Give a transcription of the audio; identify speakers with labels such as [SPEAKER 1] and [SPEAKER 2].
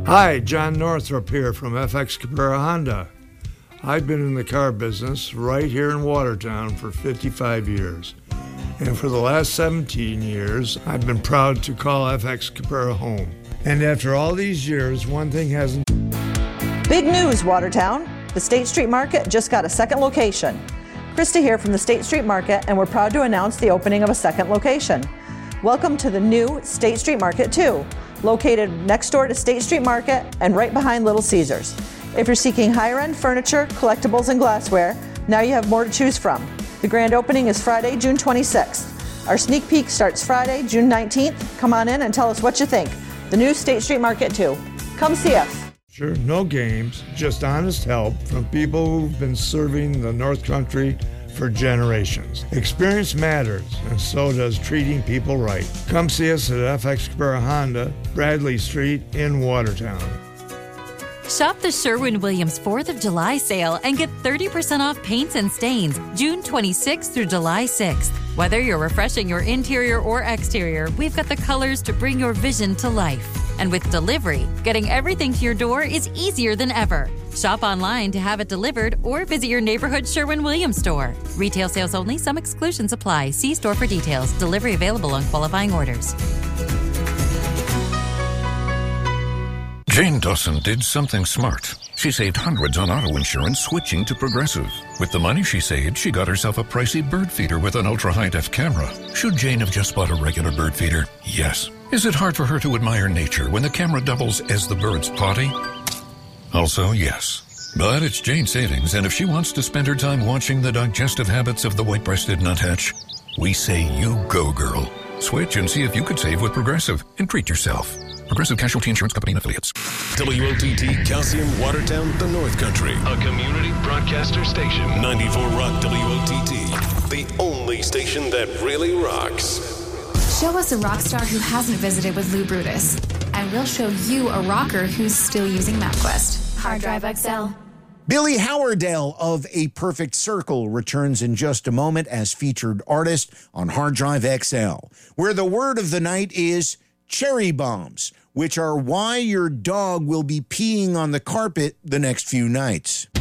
[SPEAKER 1] Hi, John Northrup here from FX Cabrera Honda. I've been in the car business right here in Watertown for 55 years. And for the last 17 years, I've been proud to call FX Cabrera home. And after all these years, one thing hasn't...
[SPEAKER 2] Big news, Watertown. The State Street Market just got a second location. Krista here from the State Street Market, and we're proud to announce the opening of a second location. Welcome to the new State Street Market 2, located next door to State Street Market and right behind Little Caesars. If you're seeking higher-end furniture, collectibles, and glassware, now you have more to choose from. The grand opening is Friday, June 26th. Our sneak peek starts Friday, June 19th. Come on in and tell us what you think. The new State Street Market 2. Come see us.
[SPEAKER 1] Sure, no games, just honest help from people who've been serving the North Country for generations. Experience matters, and so does treating people right. Come see us at FX Cabrera Honda, Bradley Street in Watertown.
[SPEAKER 3] Shop the Sherwin-Williams 4th of July sale and get 30% off paints and stains June 26th through July 6th. Whether you're refreshing your interior or exterior, we've got the colors to bring your vision to life. And with delivery, getting everything to your door is easier than ever. Shop online to have it delivered or visit your neighborhood Sherwin-Williams store. Retail sales only. Some exclusions apply. See store for details. Delivery available on qualifying orders.
[SPEAKER 4] Jane Dawson did something smart. She saved hundreds on auto insurance switching to Progressive. With the money she saved, she got herself a pricey bird feeder with an ultra-high-def camera. Should Jane have just bought a regular bird feeder? Yes. Is it hard for her to admire nature when the camera doubles as the bird's potty? Also, yes. But it's Jane's savings, and if she wants to spend her time watching the digestive habits of the white-breasted nuthatch, we say you go, girl. Switch and see if you could save with Progressive and treat yourself. Progressive Casualty Insurance Company and Affiliates.
[SPEAKER 5] WOTT Calcium, Watertown, the North Country. A community broadcaster station. 94 Rock WOTT. The only station that really rocks.
[SPEAKER 6] Show us a rock star who hasn't visited with Lou Brutus, and we'll show you a rocker who's still using MapQuest. Hard Drive XL.
[SPEAKER 7] Billy Howerdale of A Perfect Circle returns in just a moment as featured artist on Hard Drive XL, where the word of the night is cherry bombs, which are why your dog will be peeing on the carpet the next few nights.